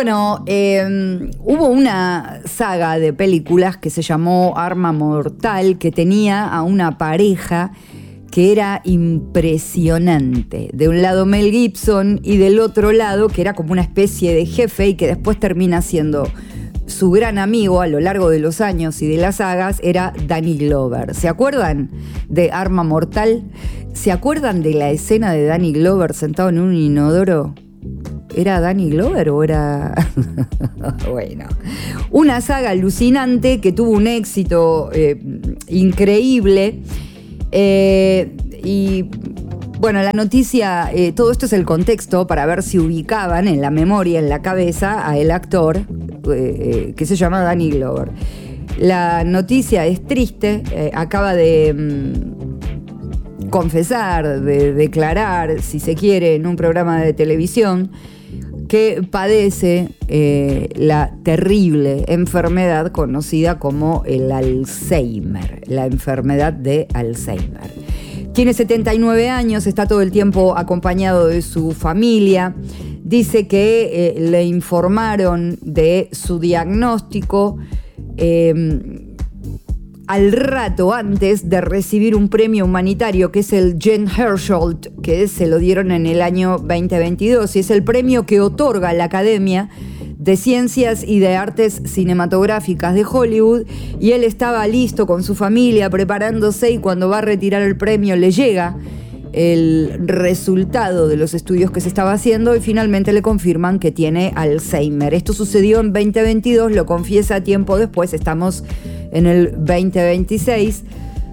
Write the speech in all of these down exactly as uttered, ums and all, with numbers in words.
Bueno, eh, hubo una saga de películas que se llamó Arma Mortal, que tenía a una pareja que era impresionante. De un lado Mel Gibson y del otro lado, que era como una especie de jefe y que después termina siendo su gran amigo a lo largo de los años y de las sagas, era Danny Glover. ¿Se acuerdan de Arma Mortal? ¿Se acuerdan de la escena de Danny Glover sentado en un inodoro? ¿Era Danny Glover o era...? Bueno, una saga alucinante que tuvo un éxito eh, increíble. Eh, y bueno, la noticia, eh, todo esto es el contexto para ver si ubicaban en la memoria, en la cabeza, a el actor eh, eh, que se llama Danny Glover. La noticia es triste, eh, acaba de mm, confesar, de declarar, si se quiere, en un programa de televisión, que padece eh, la terrible enfermedad conocida como el Alzheimer, la enfermedad de Alzheimer. Tiene setenta y nueve años, está todo el tiempo acompañado de su familia. Dice que eh, le informaron de su diagnóstico eh, al rato antes de recibir un premio humanitario que es el Jean Herschel, que se lo dieron en el año veinte veintidós, y es el premio que otorga la Academia de Ciencias y de Artes Cinematográficas de Hollywood, y él estaba listo con su familia preparándose, y cuando va a retirar el premio le llega el resultado de los estudios que se estaba haciendo y finalmente le confirman que tiene Alzheimer. Esto sucedió en veinte veintidós, lo confiesa tiempo después, estamos en el veinte veintiséis.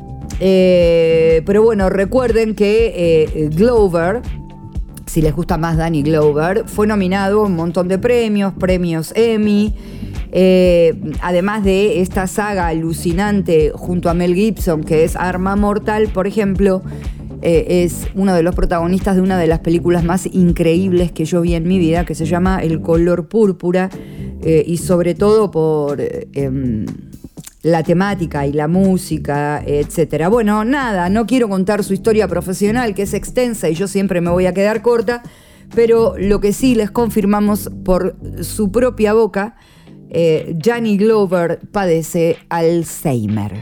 Eh, pero bueno, recuerden que eh, Glover, si les gusta más Danny Glover, fue nominado a un montón de premios, premios Emmy. Eh, además de esta saga alucinante junto a Mel Gibson, que es Arma Mortal, por ejemplo, eh, es uno de los protagonistas de una de las películas más increíbles que yo vi en mi vida, que se llama El color púrpura, eh, y sobre todo por eh, la temática y la música, etcétera. Bueno, nada, no quiero contar su historia profesional, que es extensa y yo siempre me voy a quedar corta, pero lo que sí les confirmamos por su propia boca, eh, Danny Glover padece Alzheimer.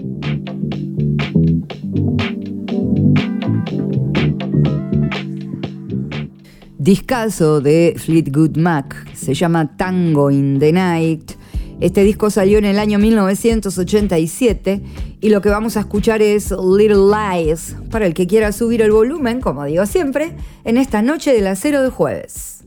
Discazo de Fleetwood Mac, se llama Tango in the Night. Este disco salió en el año mil novecientos ochenta y siete y lo que vamos a escuchar es Little Lies, para el que quiera subir el volumen, como digo siempre, en esta noche de la cero de jueves.